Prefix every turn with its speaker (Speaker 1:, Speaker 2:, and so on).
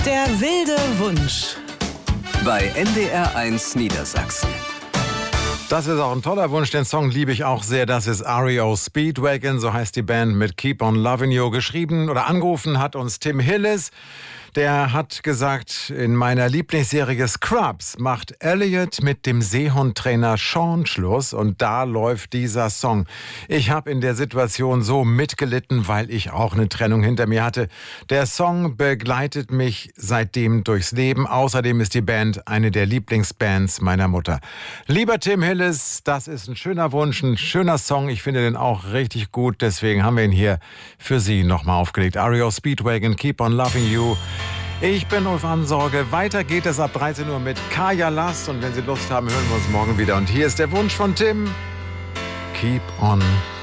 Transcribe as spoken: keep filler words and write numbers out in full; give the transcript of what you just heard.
Speaker 1: Der wilde Wunsch
Speaker 2: bei N D R eins Niedersachsen.
Speaker 3: Das ist auch ein toller Wunsch, den Song liebe ich auch sehr. Das ist R E O Speedwagon, so heißt die Band mit Keep on Loving You. Geschrieben oder angerufen hat uns Tim Hillis. Der hat gesagt, in meiner Lieblingsserie Scrubs macht Elliot mit dem Seehundtrainer Sean Schluss und da läuft dieser Song. Ich habe in der Situation so mitgelitten, weil ich auch eine Trennung hinter mir hatte. Der Song begleitet mich seitdem durchs Leben. Außerdem ist die Band eine der Lieblingsbands meiner Mutter. Lieber Tim Hillis, das ist ein schöner Wunsch, ein schöner Song. Ich finde den auch richtig gut, deswegen haben wir ihn hier für Sie nochmal aufgelegt. R E O Speedwagon, Keep on Loving You. Ich bin Ulf Ansorge. Weiter geht es ab dreizehn Uhr mit Kaya Lass. Und wenn Sie Lust haben, hören wir uns morgen wieder. Und hier ist der Wunsch von Tim. Keep on